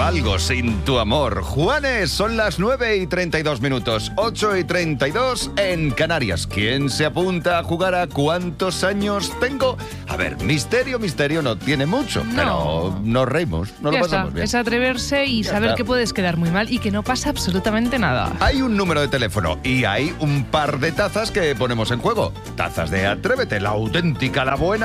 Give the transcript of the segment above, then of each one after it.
valgo sin tu amor. Juanes, son las 9:32, 8:32 en Canarias. ¿Quién se apunta a jugar a cuántos años tengo? A ver, misterio no tiene mucho, pero nos reímos, nos lo pasamos bien. Es atreverse y saber que puedes quedar muy mal y que no pasa absolutamente nada. Hay un número de teléfono y hay un par de tazas que ponemos en juego. Tazas de Atrévete, la auténtica, la buena.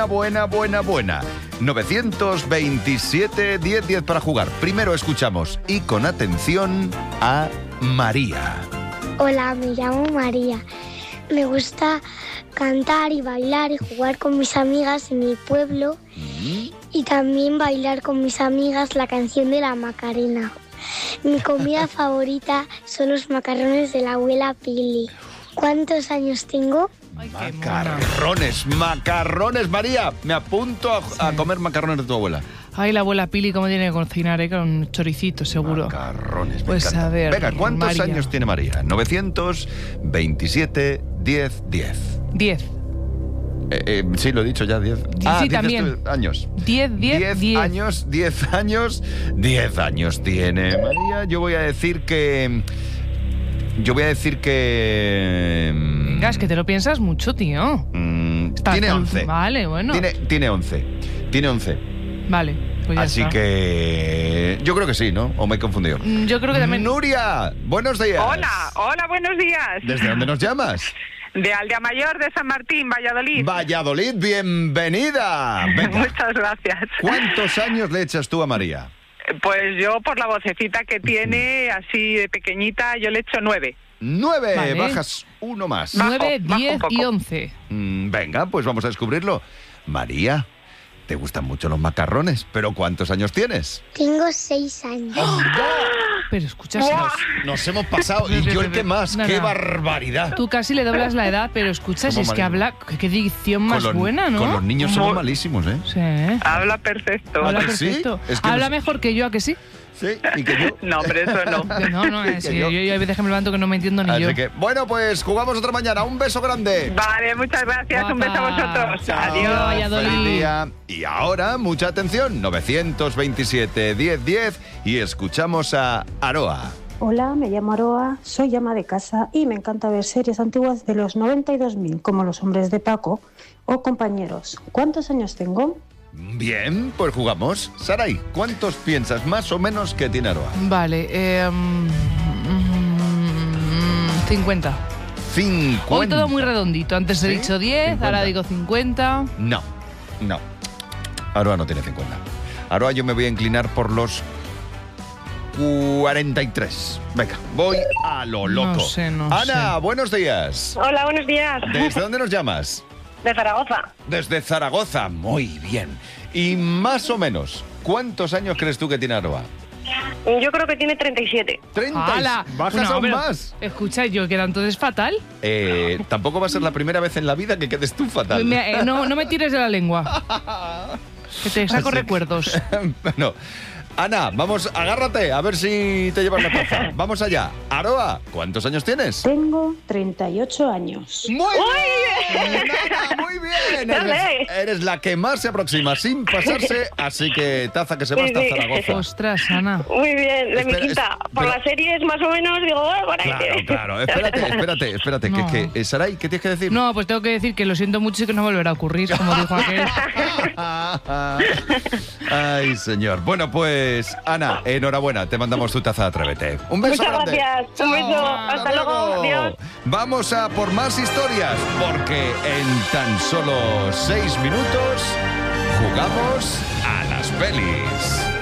927 1010 para jugar. Primero escuchamos y con atención a María. Hola, me llamo María. Me gusta cantar y bailar y jugar con mis amigas en mi pueblo y también bailar con mis amigas la canción de la Macarena. Mi comida favorita son los macarrones de la abuela Pili. ¿Cuántos años tengo? Ay, Macarrones, María. Me apunto a comer macarrones de tu abuela. Ay, la abuela Pili, cómo tiene que cocinar, con choricito, seguro. Macarrones, pues me encanta. A ver, venga, ¿cuántos María. años tiene María? 927 1010. 10. Sí, lo he dicho ya, 10. Sí, también. Años. 10 años, 10 años. 10 años tiene María. Yo voy a decir que... Venga, es que te lo piensas mucho, tío. Tiene 11. Vale, bueno. Tiene 11. Tiene 11. Vale, pues ya Así está. que... Yo creo que sí, ¿no? ¿O me he confundido? Yo creo que también... Nuria, buenos días. Hola, buenos días. ¿Desde dónde nos llamas? De Aldea Mayor de San Martín, Valladolid. Valladolid, bienvenida. Venga. Muchas gracias. ¿Cuántos años le echas tú a María? Pues yo, por la vocecita que tiene, así de pequeñita, yo le echo 9. 9, Vale. bajas uno más. 9, bajo 10 un poco. y 11. Venga, pues vamos a descubrirlo. María, te gustan mucho los macarrones, pero ¿cuántos años tienes? Tengo 6 años. Pero escucha, Nos hemos pasado, y yo el que más. No, ¡Qué no. barbaridad! tú casi le doblas la edad, pero escucha, si Somos es que malísimos. habla... Qué dicción más buena, ¿no? Con los niños somos malísimos, ¿eh? Sí. Habla perfecto. Habla que sí? perfecto. Es que Habla no sé. mejor que yo, ¿a que sí? Sí, y que yo... No, hombre, eso no. No, es Que que yo- yo hay veces que me levanto que no me entiendo ni yo. Así que, bueno, pues jugamos otra mañana. Un beso grande. Vale, muchas gracias. Un beso a vosotros. Chao, Adiós. Valladolid. feliz día. Y ahora, mucha atención, 927 1010 y escuchamos a Aroa. Hola, me llamo Aroa, soy ama de casa y me encanta ver series antiguas de los 90 y 2000, como Los hombres de Paco o Compañeros. ¿Cuántos años tengo? Bien, pues jugamos. Saray, ¿cuántos piensas más o menos que tiene Aroa? Vale, 50. 50. Hoy todo muy redondito. Antes he ¿Sí? dicho 10, 50. ahora digo 50. No. Aroa no tiene 50. Aroa, yo me voy a inclinar por los 43. Venga, voy a lo loco. No sé. Ana, buenos días. Hola, buenos días. ¿Desde dónde nos llamas? De Zaragoza. Desde Zaragoza. Muy bien. Y más o menos, ¿cuántos años crees tú que tiene Aroa? Yo creo que tiene 37. 30. ¡Hala! Bajas Bueno, aún pero, más. Escucha, yo queda entonces fatal. Tampoco va a ser la primera vez en la vida que quedes tú fatal. No me tires de la lengua. Que te saco Así. recuerdos. Bueno, Ana, vamos, agárrate, a ver si te llevas la taza. Vamos allá. Aroa, ¿cuántos años tienes? Tengo 38 años. ¡Muy bien! Ana, muy bien. Dale. Eres la que más se aproxima sin pasarse, así que taza que se va hasta Sí, sí. Zaragoza. Ostras, Ana. Muy bien, de mi Espera, quinta. Por pero- las series, más o menos, digo, por ahí. Claro. Espérate. No. Saray, ¿qué tienes que decir? No, pues tengo que decir que lo siento mucho y que no volverá a ocurrir, como dijo aquel. Ay, señor. Bueno, pues, Ana, enhorabuena. Te mandamos tu taza de Atrévete. Un beso Muchas grande. gracias. Un beso. Hasta luego. Adiós. Vamos a por más historias, porque en tan solo 6 minutos jugamos a las pelis.